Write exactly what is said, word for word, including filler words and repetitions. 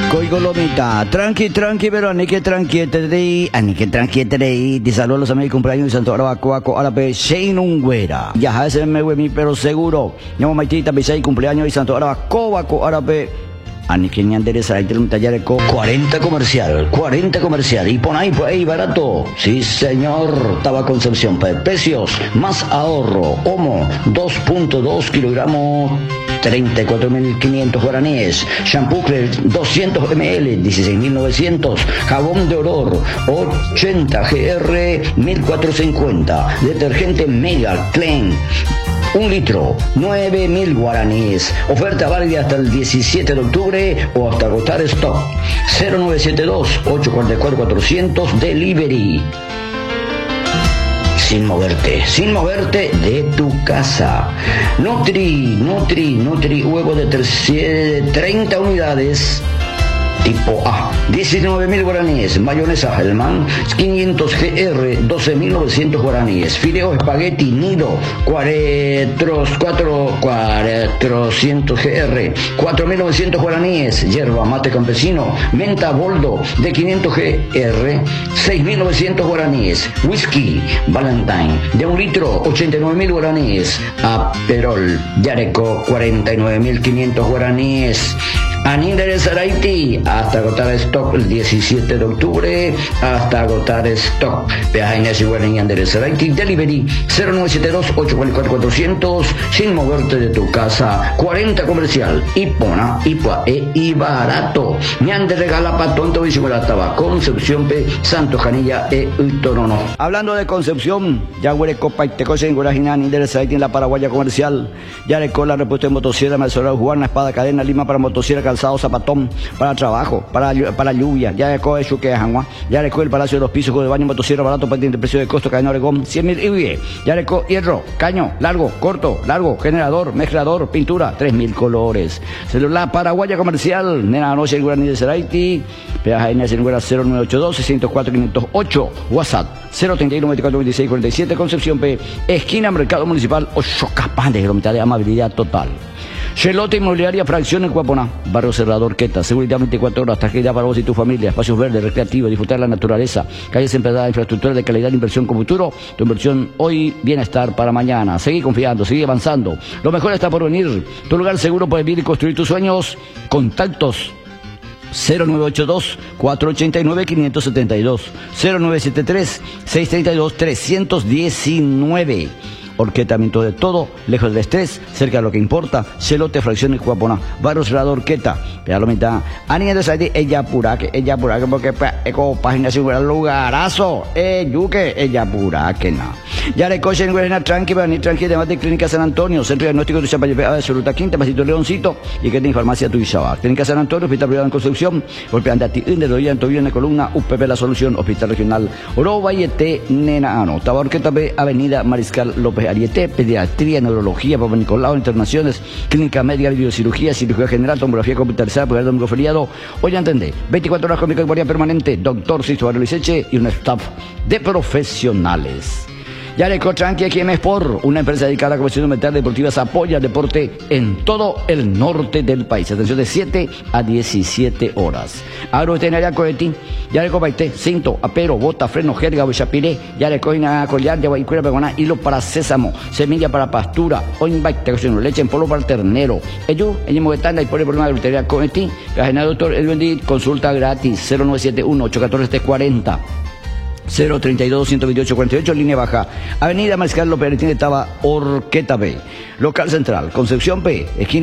Coigolomita, tranqui, tranqui, pero ni que tranquiete, ani que tranquiete, te saludo a los amigos de cumpleaños de Santo Arabacoaco, Árabe, Sheinungüera. Ya, ese me mi pero seguro. Llamo Maitita, Bisay, cumpleaños de Santo Arabacoaco, Árabe. Ani que ni endereza, ahí tenemos un taller con cuarenta comercial, cuarenta comercial. Y pon ahí, pues ahí, barato. Sí, señor. Taba Concepción, pues, precios, más ahorro. Homo, dos punto dos kilogramos. treinta y cuatro mil quinientos guaraníes. Shampoo doscientos mililitros, dieciséis mil novecientos. Jabón de olor ochenta G R mil cuatrocientos cincuenta. Detergente Mega Clean un litro, nueve mil guaraníes. Oferta válida hasta el diecisiete de octubre o hasta agotar stock. cero nueve siete dos, ocho cuatro cuatro, cuatrocientos Delivery. Sin moverte, sin moverte de tu casa. Nutri, Nutri, Nutri, huevo de treinta unidades. Tipo A, diecinueve mil guaraníes. Mayonesa Hellman, quinientos G R, doce mil novecientos guaraníes. Fideo espagueti Nido, cuatrocientos G R, cuatro mil novecientos guaraníes. Yerba mate campesino, menta boldo de quinientos G R, seis mil novecientos guaraníes. Whisky Valentine de un litro, ochenta y nueve mil guaraníes. Aperol Yareco, cuarenta y nueve mil quinientos guaraníes. Anida de Saraiti, hasta agotar stock el diecisiete de octubre, hasta agotar stock. Peajes y Guaraní de Saraiti, Delivery cero nueve siete dos, ocho cuatro cuatro, cuatrocientos, sin moverte de tu casa. cuarenta comercial, Ipona, Ipua e y barato. Ñan de regala pa tonto y taba Concepción P, Santo Janilla e Utorono. Hablando de Concepción, ya huele copa y te cosen Guarajinan de Saraiti en la Paraguaya comercial. Ya le cola repuesto en motosierra, Malsorado, Juana, Espada, Cadena, Lima para motosierra, calzado, zapatón, para trabajo, para, para lluvia. Ya le coge Chuque Jangua, ya le coge el Palacio de los Pisos de baño, motosierra, barato, pendiente, precio de costo, cadena Oregón, cien mil I B I. Ya le coge hierro, caño, largo, corto, largo, generador, mezclador, pintura, tres mil colores. Celular Paraguaya comercial, nena noche el Guaraní de Saraiti, peaje en el cero nueve ocho dos, seis cero cuatro, cinco cero ocho, WhatsApp cero treinta y uno, veinticuatro, veintiséis, cuarenta y siete, Concepción P, esquina Mercado Municipal, ocho capaz de mitad de amabilidad total. Chelote Inmobiliaria, Fracción en Cuaponá, Barrio Cerrador Queta, seguridad veinticuatro horas, tranquilidad para vos y tu familia, espacios verdes, recreativos, disfrutar de la naturaleza, calles empedradas, infraestructura de calidad, inversión con futuro, tu inversión hoy, bienestar para mañana. Seguí confiando, seguí avanzando, lo mejor está por venir, tu lugar seguro para vivir y construir tus sueños. Contactos cero nueve ocho dos, cuatro ocho nueve, cinco siete dos, cero nueve siete tres, seis tres dos, tres uno nueve. Orquetamiento de todo, lejos del estrés, cerca de lo que importa. Celote, Fracción en Cuaponá, Barrio Cerrado Orqueta, pero la mitad. Ani de Saidi, ella pura que, ella pura que, porque eco página sin un lugarazo, eh, yuque, ella pura que na. Ya le cochen en tranqui, para ni tranqui, además de Clínica San Antonio, Centro Diagnóstico de Champaña, Absoluta Quinta, Pasito Leoncito, y que tiene farmacia tu Isaba. Clínica San Antonio, Hospital Privado en Construcción, golpeando a ti, en el oído, en tobillo, en la columna, U P P La Solución, Hospital Regional, Oroba y Ete, Nena Ano, Tabarqueta B, Avenida Mariscal López Ariete, Pediatría, Neurología, Papa Nicolau, Internaciones, Clínica Médica, Videocirugía, Cirugía General, Tomografía Computarizada, Poder Domingo Feriado. Hoy ya entendé, veinticuatro horas con mi guardia permanente, doctor Sisto Barrio Liceche y un staff de profesionales. Yareco Tranqui aquí en Sport, una empresa dedicada a la comercio militar deportivas, apoya el deporte en todo el norte del país. Atención de siete a diecisiete horas. Agroveterinaria Coeti, Yareco Baité, cinto, apero, bota, freno, jerga, bochapiré, Yareco ina collar, yaguaycuera, pegoná, hilo para sésamo, semilla para pastura, oinbaite, leche en polvo para ternero. Ellos, ellos movetanda y por el problema de agroveterinaria Coeti, Cajena Doctor El Bendit, consulta gratis, cero nueve siete uno, ocho uno cuatro, tres cuatro cero. cero treinta y dos, ciento veintiocho, cuarenta y ocho, línea baja. Avenida Mariscal López Ariete, estaba Orqueta B. Local Central, Concepción P, esquina